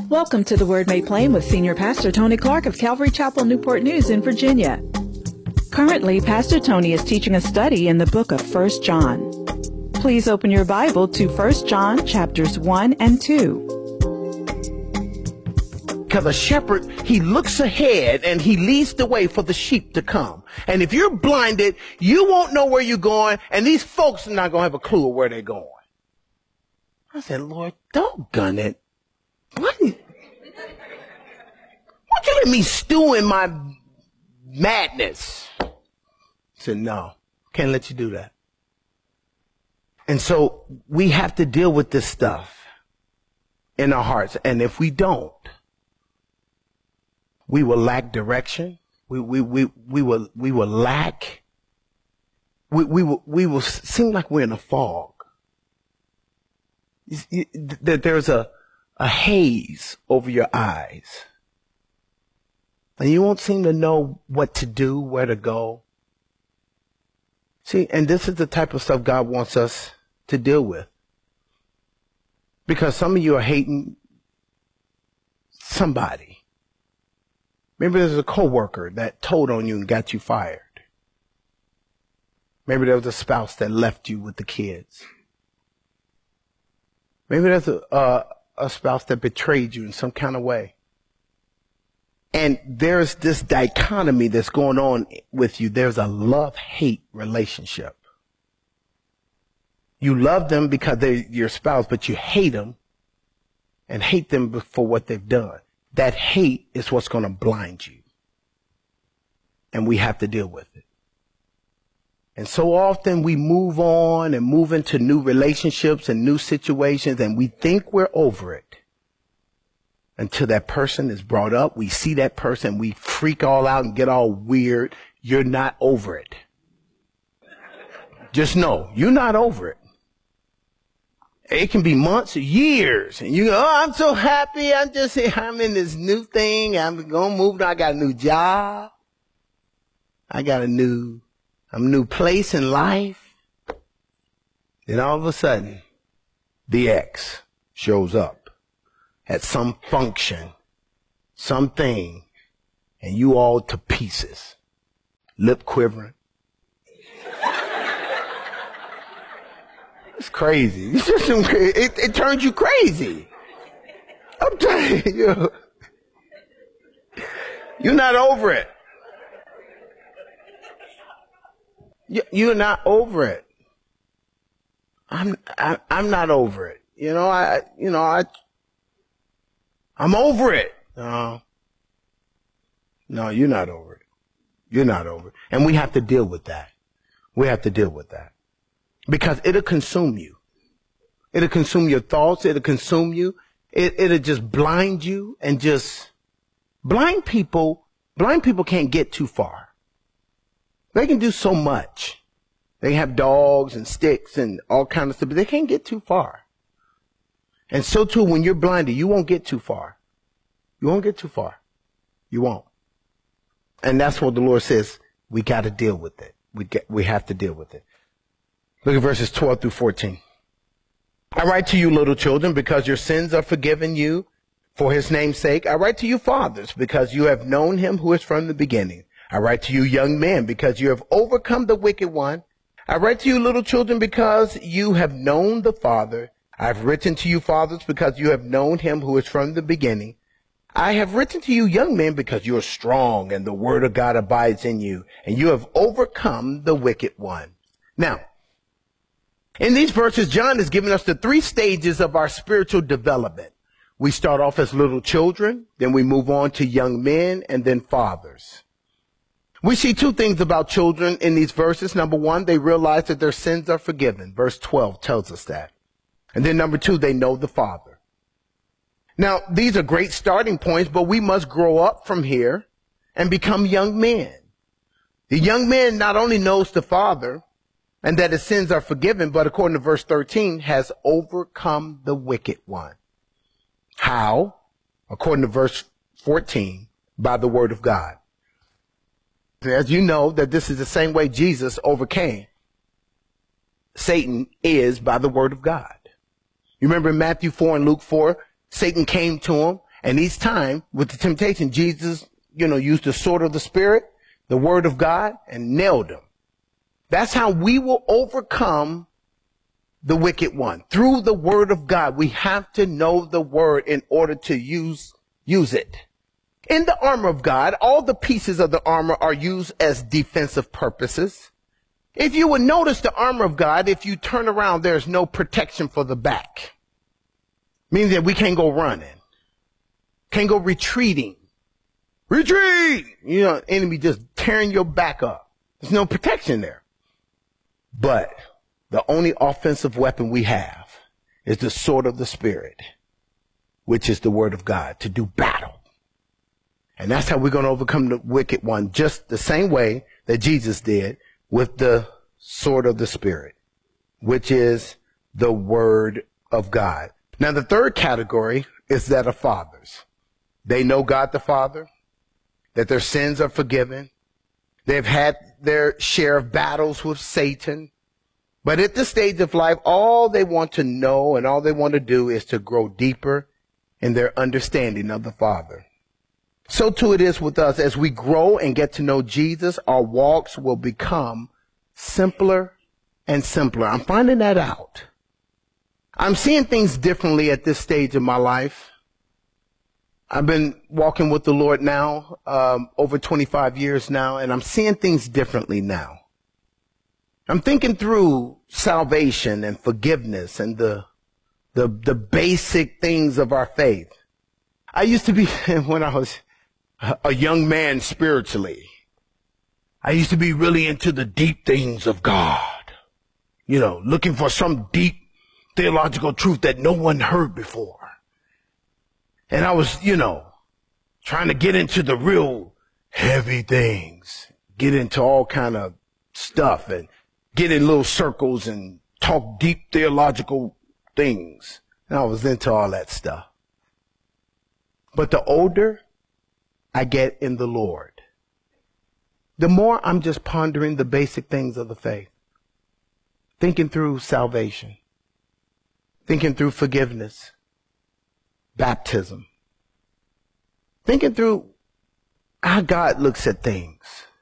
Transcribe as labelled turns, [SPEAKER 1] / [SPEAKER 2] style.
[SPEAKER 1] Welcome to The Word Made Plain with Senior Pastor Tony Clark of Calvary Chapel, Newport News in Virginia. Currently, Pastor Tony is teaching a study in the book of 1 John. Please open your Bible to 1 John chapters 1 and 2.
[SPEAKER 2] Because a shepherd, he looks ahead and he leads the way for the sheep to come. And if you're blinded, you won't know where you're going, and these folks are not going to have a clue of where they're going. I said, Lord, doggone it. Why don't you let me stew in my madness? I said, no, can't let you do that. And so we have to deal with this stuff in our hearts. And if we don't, we will lack direction. We will lack. We will seem like we're in a fog. There's a haze over your eyes. And you won't seem to know what to do, where to go. See, and this is the type of stuff God wants us to deal with. Because some of you are hating somebody. Maybe there's a coworker that told on you and got you fired. Maybe there was a spouse that left you with the kids. Maybe there's a spouse that betrayed you in some kind of way. And there's this dichotomy that's going on with you. There's a love-hate relationship. You love them because they're your spouse, but you hate them and hate them for what they've done. That hate is what's going to blind you. And we have to deal with it. And so often we move on and move into new relationships and new situations, and we think we're over it. Until that person is brought up, we see that person, we freak all out and get all weird. You're not over it. Just know, you're not over it. It can be months or years, and you go, oh, I'm so happy. I'm in this new thing. I'm going to move. I got a new job. I got a new place in life. Then all of a sudden, the ex shows up at some function, something, and you all to pieces, lip quivering. It's crazy. It turns you crazy. I'm telling you. You're not over it. You're not over it. I'm not over it. I'm over it. No, you're not over it. You're not over it. And we have to deal with that. We have to deal with that. Because it'll consume you. It'll consume your thoughts. It'll consume you. It'll just blind you and just blind people can't get too far. They can do so much. They have dogs and sticks and all kinds of stuff, but they can't get too far. And so too, when you're blinded, you won't get too far. You won't get too far. You won't. And that's what the Lord says. We got to deal with it. We have to deal with it. Look at verses 12 through 14. I write to you, little children, because your sins are forgiven you for his name's sake. I write to you, fathers, because you have known him who is from the beginning. I write to you, young men, because you have overcome the wicked one. I write to you, little children, because you have known the Father. I have written to you, fathers, because you have known him who is from the beginning. I have written to you, young men, because you are strong and the word of God abides in you, and you have overcome the wicked one. Now, in these verses, John is giving us the 3 stages of our spiritual development. We start off as little children, then we move on to young men, and then fathers. We see 2 things about children in these verses. Number 1, they realize that their sins are forgiven. Verse 12 tells us that. And then number 2, they know the Father. Now, these are great starting points, but we must grow up from here and become young men. The young man not only knows the Father and that his sins are forgiven, but according to verse 13, has overcome the wicked one. How? According to verse 14, by the word of God. As you know, that this is the same way Jesus overcame Satan is by the word of God. You remember in Matthew 4 and Luke 4, Satan came to him And each time with the temptation, Jesus, used the sword of the Spirit, the word of God, and nailed him. That's how we will overcome the wicked one. Through the word of God. We have to know the word in order to use it. In the armor of God, all the pieces of the armor are used as defensive purposes. If you would notice the armor of God, if you turn around, there's no protection for the back. Means that we can't go running. Can't go retreating. Retreat! Enemy just tearing your back up. There's no protection there. But the only offensive weapon we have is the sword of the Spirit, which is the word of God, to do battle. And that's how we're going to overcome the wicked one, just the same way that Jesus did with the sword of the Spirit, which is the word of God. Now, the third category is that of fathers. They know God the Father, that their sins are forgiven. They've had their share of battles with Satan. But at this stage of life, all they want to know and all they want to do is to grow deeper in their understanding of the Father. So too it is with us. As we grow and get to know Jesus, our walks will become simpler and simpler. I'm finding that out. I'm seeing things differently at this stage of my life. I've been walking with the Lord now, over 25 years now, and I'm seeing things differently now. I'm thinking through salvation and forgiveness and the basic things of our faith. I used to be, when I was a young man spiritually, I used to be really into the deep things of God, looking for some deep theological truth that no one heard before. And I was, trying to get into the real heavy things, get into all kind of stuff and get in little circles and talk deep theological things. And I was into all that stuff. But the older I get in the Lord, the more I'm just pondering the basic things of the faith, thinking through salvation, thinking through forgiveness, baptism, thinking through how God looks at things.